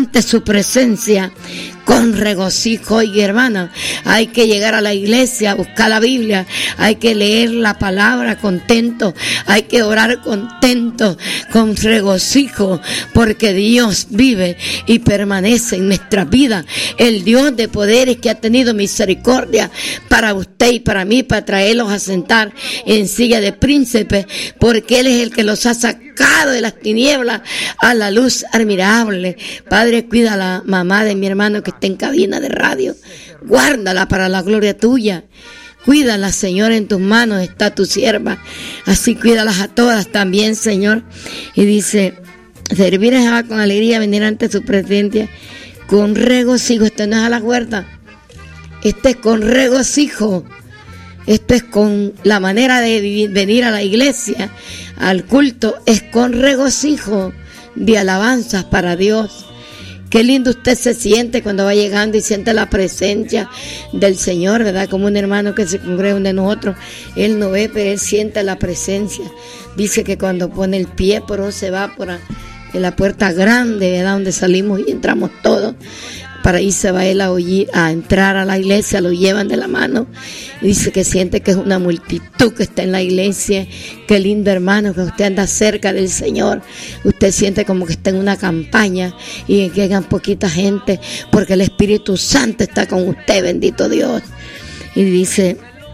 ante su presencia con regocijo. Oye, hermana, hay que llegar a la iglesia, buscar la Biblia, hay que leer la palabra contento, hay que orar contento, con regocijo, porque Dios vive y permanece en nuestra vida. El Dios de poderes que ha tenido misericordia para usted y para mí, para traerlos a sentar en silla de príncipe, porque Él es el que los ha sacado de las tinieblas a la luz admirable. Padre, cuida a la mamá de mi hermano que está en cabina de radio, guárdala para la gloria tuya. Cuídala, Señor, en tus manos está tu sierva. Así cuídalas a todas también, Señor. Y dice, servir a Jehová con alegría, venir ante su presencia con regocijo. Esto no es a la huerta, esto es con regocijo. Esto es con la manera de venir a la iglesia, al culto, es con regocijo de alabanzas para Dios. Qué lindo usted se siente cuando va llegando y siente la presencia del Señor, ¿verdad? Como un hermano que se congrega de nosotros, él no ve, pero él siente la presencia. Dice que cuando pone el pie, pero se va por en la puerta grande, ¿verdad? Donde salimos y entramos todos. Para ahí se va él a entrar a la iglesia, lo llevan de la mano. Y dice que siente que es una multitud que está en la iglesia. Qué lindo, hermano, que usted anda cerca del Señor. Usted siente como que está en una campaña y que llegan poquita gente, porque el Espíritu Santo está con usted, bendito Dios. Y dice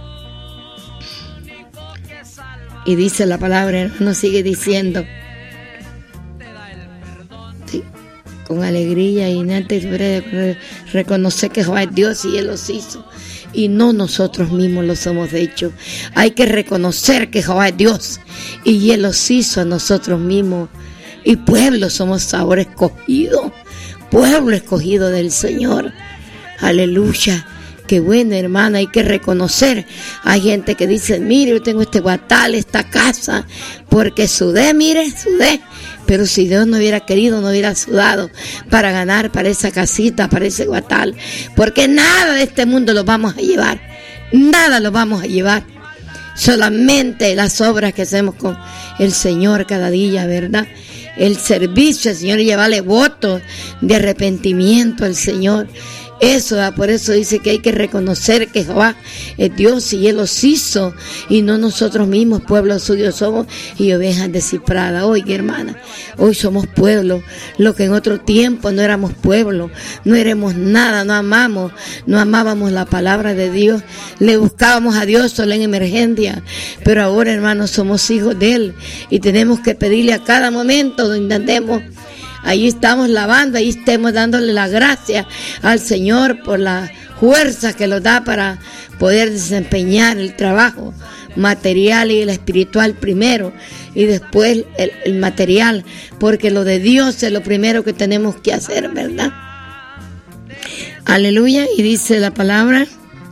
la palabra, hermano, sigue diciendo, con alegría y antes reconocer que Jehová es Dios y Él los hizo y no nosotros mismos los hemos hecho. Hay que reconocer que Jehová es Dios y Él los hizo a nosotros mismos. Y pueblo somos ahora escogido, pueblo escogido del Señor. Aleluya. Qué bueno, hermana, hay que reconocer. Hay gente que dice, mire, yo tengo este guatal, esta casa, porque sudé, sudé. Pero si Dios no hubiera querido, no hubiera sudado para ganar para esa casita, para ese guatal. Porque nada de este mundo lo vamos a llevar. Nada lo vamos a llevar. Solamente las obras que hacemos con el Señor cada día, ¿verdad? El servicio al Señor y llevarle votos de arrepentimiento al Señor. Eso, por eso dice que hay que reconocer que Jehová es Dios y Él los hizo y no nosotros mismos, pueblo suyo somos y ovejas descifradas. Hoy, hermana, hoy somos pueblo, lo que en otro tiempo no éramos pueblo, no éramos nada, no amábamos la palabra de Dios, le buscábamos a Dios solo en emergencia, pero ahora, hermanos, somos hijos de Él y tenemos que pedirle a cada momento donde andemos. Ahí estamos lavando, ahí estamos dándole la gracia al Señor por la fuerza que nos da para poder desempeñar el trabajo material y el espiritual primero y después el material, porque lo de Dios es lo primero que tenemos que hacer, ¿verdad? Aleluya. Y dice la palabra,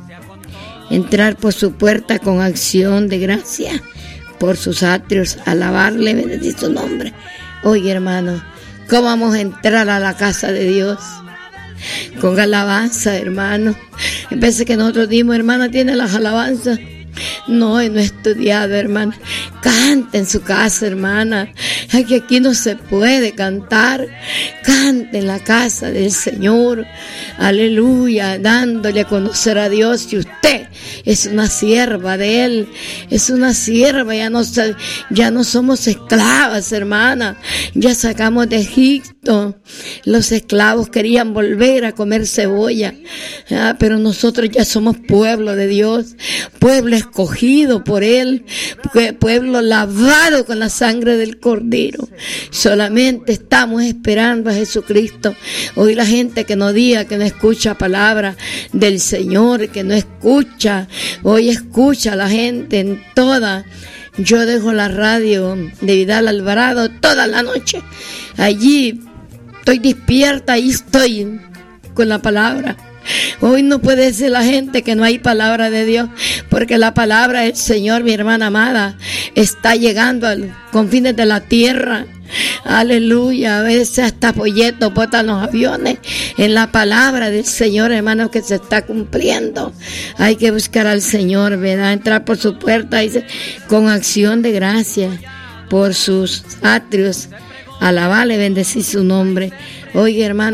entrar por su puerta con acción de gracia, por sus atrios, alabarle, bendecir su nombre. Oye, hermano, ¿cómo vamos a entrar a la casa de Dios? Con alabanza, hermano. En vez de que nosotros dimos, hermana, tiene las alabanzas. No he estudiado, hermana. Cante en su casa, hermana. Ay, que aquí no se puede cantar. Cante en la casa del Señor. Aleluya, dándole a conocer a Dios. Y usted es una sierva de Él. Es una sierva. Ya no somos esclavas, hermana. Ya sacamos de Egipto. Los esclavos querían volver a comer cebolla. Pero nosotros ya somos pueblo de Dios. Pueblo escogido por Él, pueblo lavado con la sangre del Cordero. Solamente estamos esperando a Jesucristo. Hoy la gente que no diga, que no escucha palabra del Señor, que no escucha, hoy escucha a la gente en toda. Yo dejo la radio de Vidal Alvarado toda la noche. Allí estoy despierta, ahí estoy con la palabra. Hoy no puede decir la gente que no hay palabra de Dios, porque la palabra del Señor, mi hermana amada, está llegando a los confines de la tierra. Aleluya. A veces hasta folletos botan los aviones en la palabra del Señor, hermano, que se está cumpliendo. Hay que buscar al Señor, ¿verdad? Entrar por su puerta, dice, con acción de gracia, por sus atrios, alabarle, bendecir su nombre. Oiga, hermano.